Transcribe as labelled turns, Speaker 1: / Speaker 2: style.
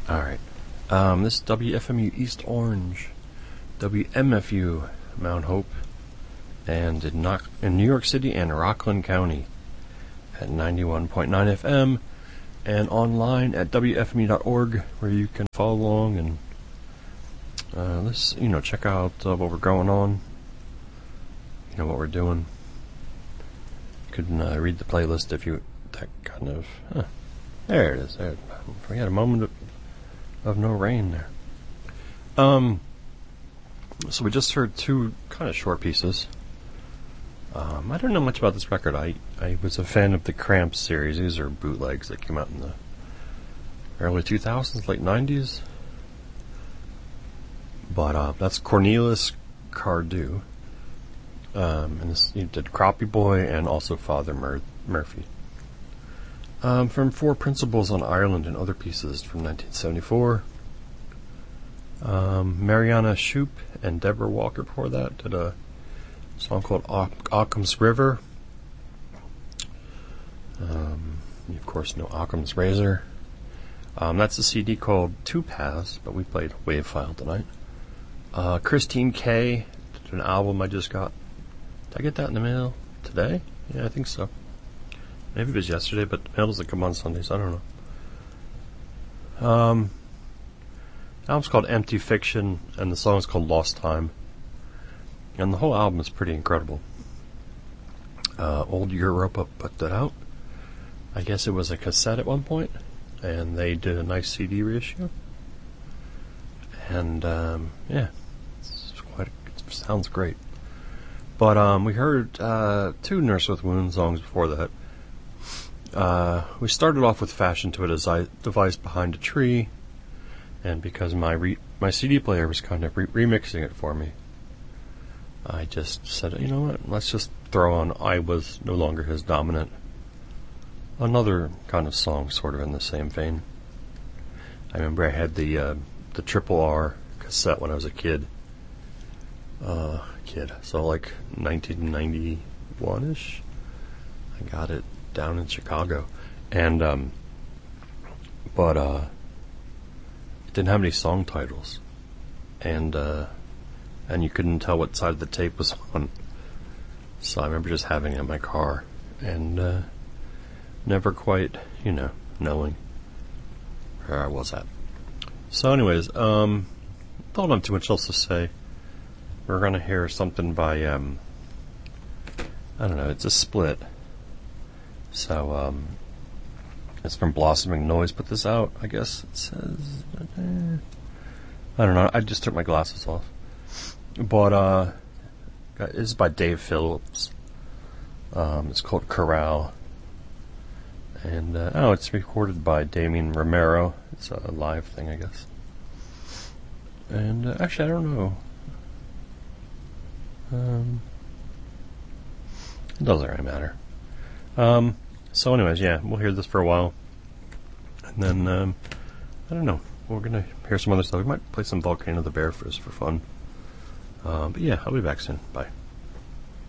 Speaker 1: Alright. This is WFMU East Orange, WMFU Mount Hope, and in New York City and Rockland County at 91.9 FM, and online at WFMU.org, where you can follow along and check out what we're going on, what we're doing. You can read the playlist if you, there it is. We had a moment of no rain there. So we just heard two kind of short pieces. I don't know much about this record. I was a fan of the Cramps series. These are bootlegs that came out in the early 2000s, late 90s. But that's Cornelis Cardew. And he did Crappie Boy and also Father Murphy. From Four Principles on Ireland and Other Pieces from 1974. Mariana Shoop and Deborah Walker before that did a song called Occam's River. You of course know Occam's Razor. That's a CD called Two Paths, but we played Wave File tonight. Christine K did an album I just got. Did I get that in the mail today? Yeah, I think so. Maybe it was yesterday, but the mail doesn't come on Sundays. I don't know. The album's called Empty Fiction, and the song is called Lost Time. And the whole album is pretty incredible. Old Europa put that out. I guess it was a cassette at one point, and they did a nice CD reissue. And, it sounds great. But we heard two Nurse with Wounds songs before that. We started off with Fashion to a Device Behind a Tree, and because my CD player was kind of remixing it for me, I just said, you know what, let's just throw on I Was No Longer His Dominant. Another kind of song sort of in the same vein. I remember I had the Triple R cassette when I was a kid. So like 1991-ish. I got it down in Chicago. And, it didn't have any song titles. And you couldn't tell what side of the tape was on. So I remember just having it in my car and never quite, knowing where I was at. So anyways, don't have too much else to say. We're going to hear something by, I don't know, it's a split. So, it's from Blossoming Noise, put this out, I guess it says, I don't know, I just took my glasses off. But, it's by Dave Phillips. It's called Corral. And, it's recorded by Damien Romero. It's a live thing, I guess. And, actually, I don't know. It doesn't really matter. So anyways, we'll hear this for a while. And then, I don't know. We're gonna hear some other stuff. We might play some Volcano the Bear for fun. But yeah, I'll be back soon. Bye.